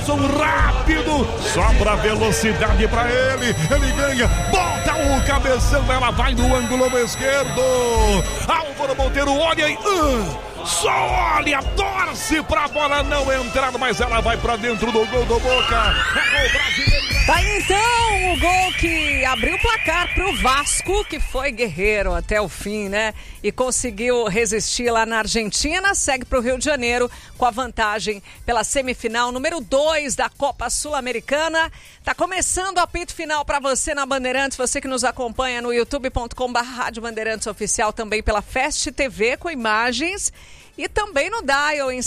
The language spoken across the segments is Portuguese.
Edson rápido, sobra velocidade pra ele ganha, bota o cabeção, ela vai no ângulo esquerdo, Álvaro Monteiro olha e só olha, torce pra bola não entrar, mas ela vai pra dentro do gol do Boca. É gol brasileiro. Tá então o gol que abriu o placar pro Vasco, que foi guerreiro até o fim, né? E conseguiu resistir lá na Argentina, segue pro Rio de Janeiro com a vantagem pela semifinal número 2 da Copa Sul-Americana. Tá começando o apito final pra você na Bandeirantes, você que nos acompanha no youtube.com/Rádio Bandeirantes Oficial, também pela Fast TV com imagens. E também no Dial, em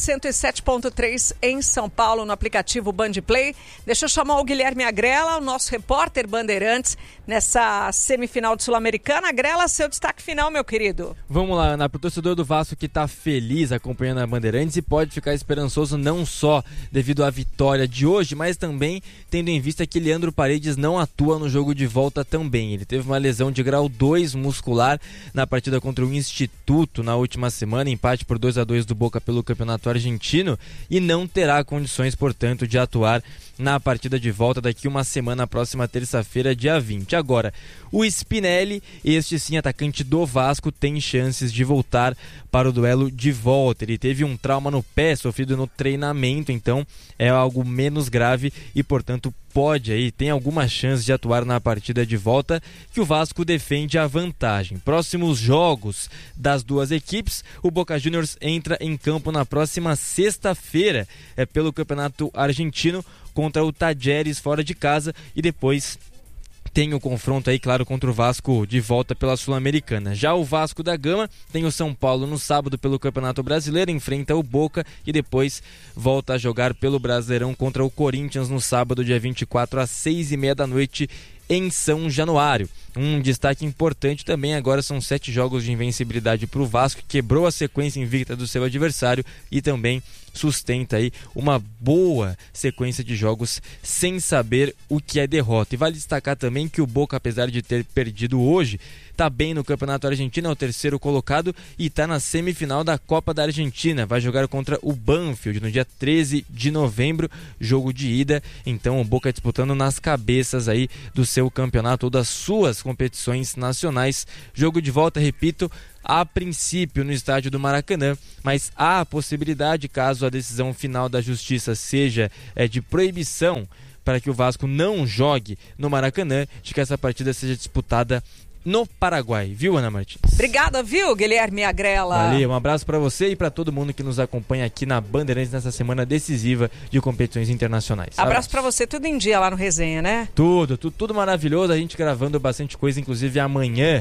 107.3 em São Paulo, no aplicativo Bandplay. Deixa eu chamar o Guilherme Agrela, o nosso repórter Bandeirantes, nessa semifinal de Sul-Americana. Agrela, seu destaque final, meu querido. Vamos lá, Ana, pro torcedor do Vasco que tá feliz acompanhando a Bandeirantes e pode ficar esperançoso não só devido à vitória de hoje, mas também tendo em vista que Leandro Paredes não atua no jogo de volta também. Ele teve uma lesão de grau 2 muscular na partida contra o Instituto na última semana, empate por 2-2 do Boca pelo Campeonato Argentino, e não terá condições, portanto, de atuar na partida de volta daqui uma semana, próxima terça-feira, dia 20. Agora, o Spinelli, este sim, atacante do Vasco, tem chances de voltar para o duelo de volta. Ele teve um trauma no pé sofrido no treinamento, então é algo menos grave e, portanto, tem alguma chance de atuar na partida de volta, que o Vasco defende a vantagem. Próximos jogos das duas equipes, o Boca Juniors entra em campo na próxima sexta-feira pelo Campeonato Argentino contra o Talleres fora de casa, e depois tem o confronto aí, claro, contra o Vasco de volta pela Sul-Americana. Já o Vasco da Gama tem o São Paulo no sábado pelo Campeonato Brasileiro, enfrenta o Boca e depois volta a jogar pelo Brasileirão contra o Corinthians no sábado, dia 24, às 6h30 da noite, em São Januário. Um destaque importante também agora são 7 jogos de invencibilidade para o Vasco, que quebrou a sequência invicta do seu adversário e também sustenta aí uma boa sequência de jogos sem saber o que é derrota. E vale destacar também que o Boca, apesar de ter perdido hoje, está bem no Campeonato Argentino, é o terceiro colocado e está na semifinal da Copa da Argentina. Vai jogar contra o Banfield no dia 13 de novembro, jogo de ida. Então o Boca disputando nas cabeças aí do seu campeonato ou das suas competições nacionais. Jogo de volta, repito, a princípio no estádio do Maracanã, mas há a possibilidade, caso a decisão final da Justiça seja de proibição para que o Vasco não jogue no Maracanã, de que essa partida seja disputada no Paraguai, viu, Ana Martins? Obrigada, viu, Guilherme Agrela? Valeu, um abraço para você e para todo mundo que nos acompanha aqui na Bandeirantes nessa semana decisiva de competições internacionais. Abraço para você, tudo em dia lá no Resenha, né? Tudo maravilhoso, a gente gravando bastante coisa, inclusive amanhã.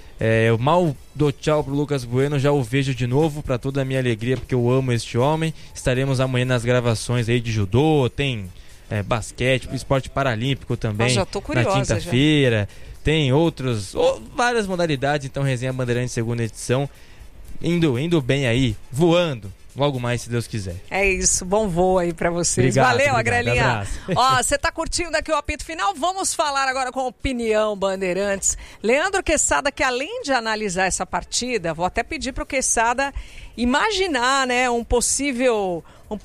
Eu mal dou tchau pro Lucas Bueno, já o vejo de novo, para toda a minha alegria, porque eu amo este homem. Estaremos amanhã nas gravações aí de judô, tem basquete, esporte paralímpico também. Já tô curiosa, na quinta-feira. Tem várias modalidades, então Resenha Bandeirantes segunda edição, indo bem aí, voando, logo mais, se Deus quiser. É isso, bom voo aí pra vocês. Valeu, Agrelinha. Ó, você tá curtindo aqui o apito final? Vamos falar agora com a Opinião Bandeirantes. Leandro Quesada, que além de analisar essa partida, vou até pedir pro Quesada imaginar, né, um possível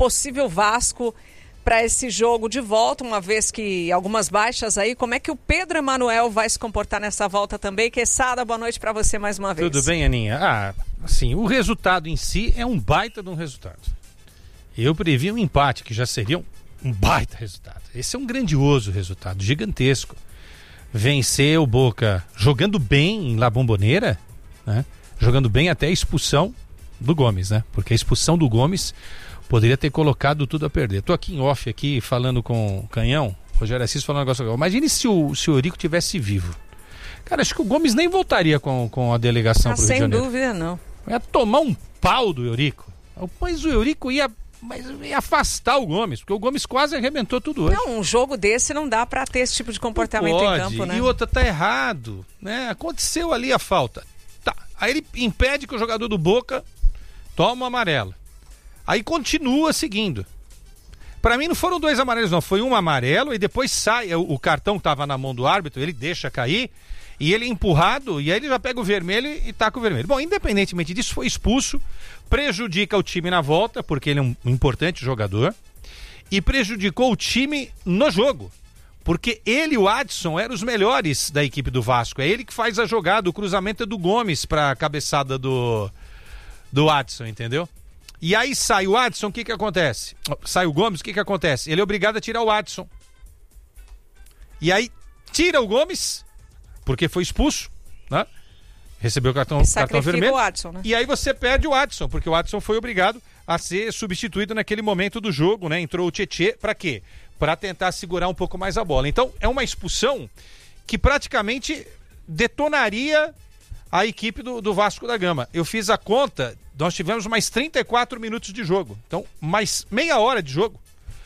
Vasco para esse jogo de volta, uma vez que algumas baixas aí. Como é que o Pedro Emanuel vai se comportar nessa volta também? Quesada, boa noite para você mais uma vez. Tudo bem, Aninha? Assim, o resultado em si é um baita de um resultado. Eu previ um empate, que já seria um baita resultado. Esse é um grandioso resultado, gigantesco. Vencer o Boca jogando bem em La Bombonera, né? Jogando bem até a expulsão do Gomes, né? Porque a expulsão do Gomes poderia ter colocado tudo a perder. Tô aqui em off, aqui, falando com o Canhão, Rogério Assis falando um negócio legal. Imagine se o Eurico tivesse vivo. Cara, acho que o Gomes nem voltaria com a delegação pro Rio de Janeiro. Sem dúvida, não. Ia tomar um pau do Eurico. Mas o Eurico ia afastar o Gomes, porque o Gomes quase arrebentou tudo hoje. Não, um jogo desse não dá pra ter esse tipo de comportamento em campo, né? E outra, tá errado, né? Aconteceu ali a falta. Tá, aí ele impede que o jogador do Boca tome o amarelo. Aí continua seguindo. Pra mim não foram 2 amarelos, não. Foi um amarelo e depois sai. O cartão que tava na mão do árbitro, ele deixa cair e ele é empurrado e aí ele já pega o vermelho e taca o vermelho. Bom, independentemente disso, foi expulso, prejudica o time na volta, porque ele é um importante jogador. e prejudicou o time no jogo. Porque ele e o Adson eram os melhores da equipe do Vasco. É ele que faz a jogada, o cruzamento é do Gomes para a cabeçada do Adson, entendeu? E aí sai o Adson, o que acontece? Sai o Gomes, o que acontece? Ele é obrigado a tirar o Adson. E aí tira o Gomes, porque foi expulso, né? Recebeu o cartão vermelho. O Adson, né? E aí você perde o Adson, porque o Adson foi obrigado a ser substituído naquele momento do jogo, né? Entrou o Tietê, para quê? Para tentar segurar um pouco mais a bola. Então, é uma expulsão que praticamente detonaria a equipe do Vasco da Gama. Eu fiz a conta, nós tivemos mais 34 minutos de jogo. Então, mais meia hora de jogo.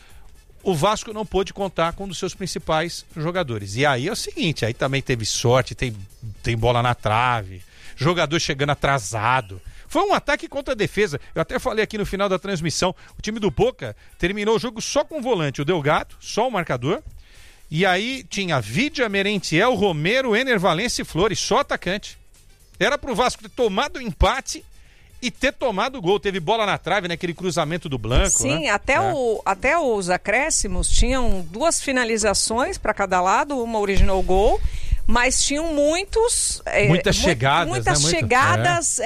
O Vasco não pôde contar com um dos seus principais jogadores. E aí é o seguinte, aí também teve sorte, tem bola na trave, jogador chegando atrasado. Foi um ataque contra a defesa. Eu até falei aqui no final da transmissão, o time do Boca terminou o jogo só com o volante, o Delgado, só o marcador. E aí tinha Vidia, Merentiel, Romero, Ener Valencia e Flores, só atacante. Era pro Vasco ter tomado o empate e ter tomado o gol. Teve bola na trave, naquele cruzamento do Blanco. Sim, né? até os acréscimos tinham 2 finalizações para cada lado, uma originou o gol, mas tinham muitas chegadas. Muitas chegadas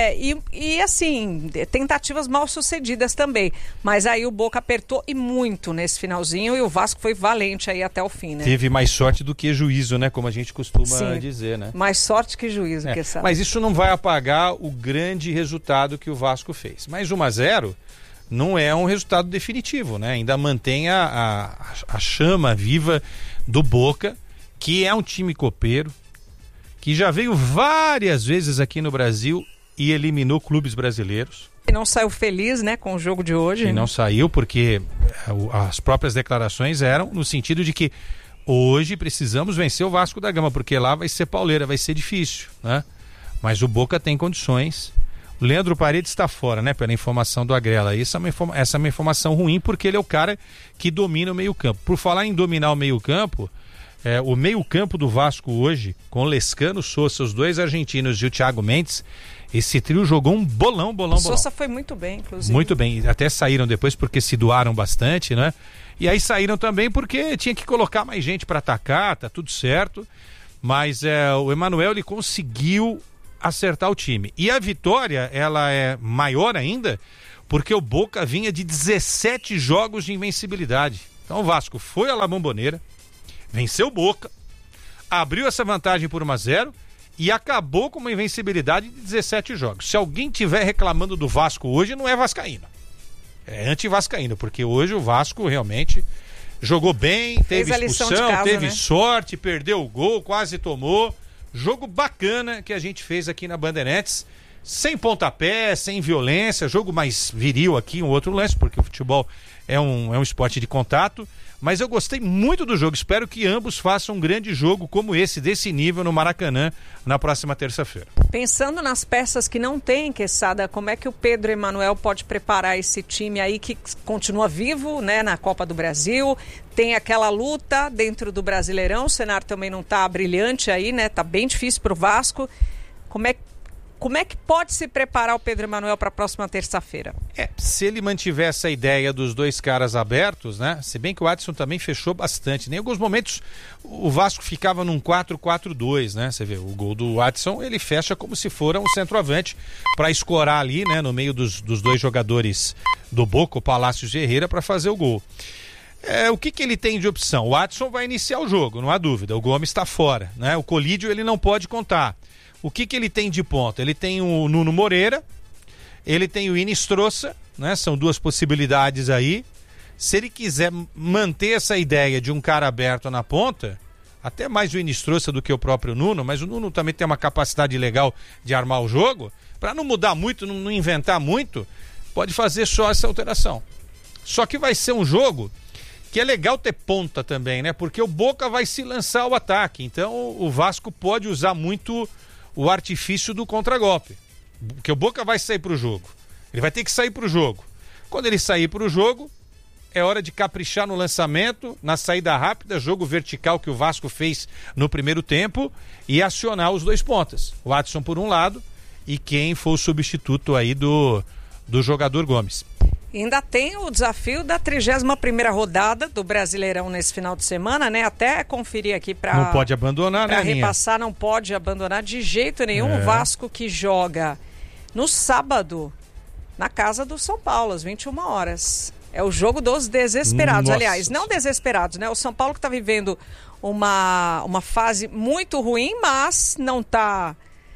e assim, tentativas mal sucedidas também. Mas aí o Boca apertou e muito nesse finalzinho e o Vasco foi valente aí até o fim, né? Teve mais sorte do que juízo, né? Como a gente costuma dizer, né? Mais sorte que juízo, que sabe. Mas isso não vai apagar o grande resultado que o Vasco fez. Mas 1-0 não é um resultado definitivo, né? Ainda mantém a chama viva do Boca, que é um time copeiro, que já veio várias vezes aqui no Brasil e eliminou clubes brasileiros. E não saiu feliz, né, com o jogo de hoje. E não saiu porque as próprias declarações eram no sentido de que hoje precisamos vencer o Vasco da Gama, porque lá vai ser pauleira, vai ser difícil, né? Mas o Boca tem condições. O Leandro Paredes está fora, né, pela informação do Agrela. Essa é uma informação ruim, porque ele é o cara que domina o meio-campo. Por falar em dominar o meio-campo, o meio-campo do Vasco hoje, com o Lescano, Sousa, os 2 argentinos e o Thiago Mendes, esse trio jogou um bolão. Sousa foi muito bem, inclusive. Muito bem, até saíram depois porque se doaram bastante, né? E aí saíram também porque tinha que colocar mais gente para atacar, tá tudo certo. Mas o Emanuel, ele conseguiu acertar o time. E a vitória, ela é maior ainda, porque o Boca vinha de 17 jogos de invencibilidade. Então o Vasco foi à La Bombonera, venceu o Boca, abriu essa vantagem por 1-0 e acabou com uma invencibilidade de 17 jogos. Se alguém estiver reclamando do Vasco hoje, não é vascaíno. É anti-vascaíno, porque hoje o Vasco realmente jogou bem, teve expulsão, teve sorte, perdeu o gol, quase tomou. Jogo bacana que a gente fez aqui na Bandeirantes, sem pontapé, sem violência, jogo mais viril aqui, um outro lance, porque o futebol é um esporte de contato. Mas eu gostei muito do jogo, espero que ambos façam um grande jogo como esse, desse nível, no Maracanã, na próxima terça-feira. Pensando nas peças que não tem, Quesada, como é que o Pedro Emanuel pode preparar esse time aí que continua vivo, né, na Copa do Brasil? Tem aquela luta dentro do Brasileirão, o cenário também não está brilhante aí, né? Tá bem difícil para o Vasco. Como é que pode se preparar o Pedro Emanuel para a próxima terça-feira? Se ele mantiver essa ideia dos 2 caras abertos, né? Se bem que o Adson também fechou bastante. Em alguns momentos o Vasco ficava num 4-4-2, né? Você vê, o gol do Adson, ele fecha como se for um centroavante para escorar ali, né? No meio dos 2 jogadores do Boca, o Palácios e Herrera, para fazer o gol. O que ele tem de opção? O Adson vai iniciar o jogo, não há dúvida. O Gomes está fora, né? O Colídio ele não pode contar. O que ele tem de ponta? Ele tem o Nuno Moreira, ele tem o Inistrosa, né? São 2 possibilidades aí. Se ele quiser manter essa ideia de um cara aberto na ponta, até mais o Inistrosa do que o próprio Nuno, mas o Nuno também tem uma capacidade legal de armar o jogo, para não mudar muito, não inventar muito, pode fazer só essa alteração. Só que vai ser um jogo que é legal ter ponta também, né? Porque o Boca vai se lançar ao ataque, então o Vasco pode usar muito o artifício do contragolpe, porque o Boca vai sair para o jogo, ele vai ter que sair para o jogo. Quando ele sair para o jogo, é hora de caprichar no lançamento, na saída rápida, jogo vertical que o Vasco fez no primeiro tempo, e acionar os 2 pontas, o Adson por um lado e quem for o substituto aí do jogador Gomes. Ainda tem o desafio da 31ª rodada do Brasileirão nesse final de semana, né? Até conferir aqui para... Não pode abandonar, né, Aninha? repassar, não pode abandonar de jeito nenhum. O Vasco que joga no sábado, na casa do São Paulo, às 21 horas. É o jogo dos desesperados. Nossa. Aliás, não desesperados, né? O São Paulo que está vivendo uma fase muito ruim, mas não tá...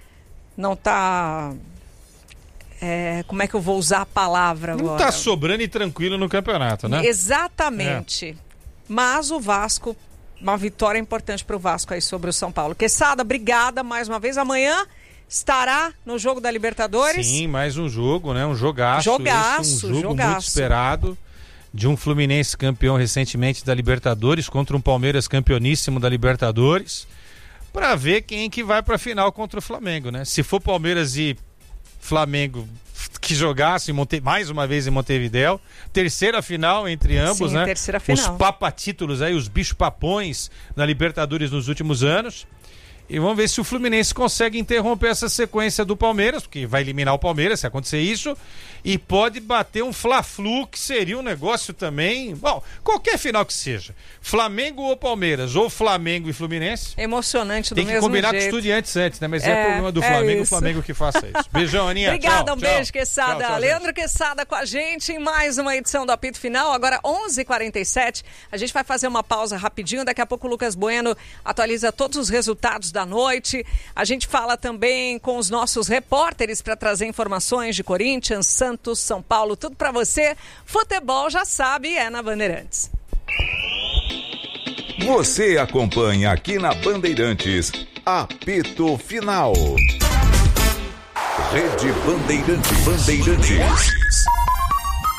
como é que eu vou usar a palavra agora? Não tá sobrando e tranquilo no campeonato, né? Exatamente. Mas o Vasco, uma vitória importante para o Vasco aí sobre o São Paulo. Quesada, obrigada mais uma vez. Amanhã estará no jogo da Libertadores. Sim, mais um jogo, né? Um jogaço. Um jogo muito esperado de um Fluminense campeão recentemente da Libertadores contra um Palmeiras campeoníssimo da Libertadores, para ver quem que vai para a final contra o Flamengo, né? Se for Palmeiras e Flamengo que jogasse mais uma vez em Montevidéu, terceira final entre ambos, sim, né? Terceira final. Os papatítulos aí, os bichos papões na Libertadores nos últimos anos. E vamos ver se o Fluminense consegue interromper essa sequência do Palmeiras, porque vai eliminar o Palmeiras se acontecer isso, e pode bater um Fla-Flu, que seria um negócio também... Bom, qualquer final que seja, Flamengo ou Palmeiras, ou Flamengo e Fluminense... Emocionante do mesmo jeito. Tem que combinar com o Estudiantes antes, né? Mas é problema do Flamengo, o Flamengo que faça isso. Beijão, Aninha. Obrigada, tchau, um beijo, Quesada. Tchau, Leandro Quesada com a gente em mais uma edição do Apito Final, agora 11h47. A gente vai fazer uma pausa rapidinho, daqui a pouco o Lucas Bueno atualiza todos os resultados da noite. A gente fala também com os nossos repórteres para trazer informações de Corinthians, Santos, São Paulo, tudo para você. Futebol, já sabe, é na Bandeirantes. Você acompanha aqui na Bandeirantes, Apito Final. Rede Bandeirantes.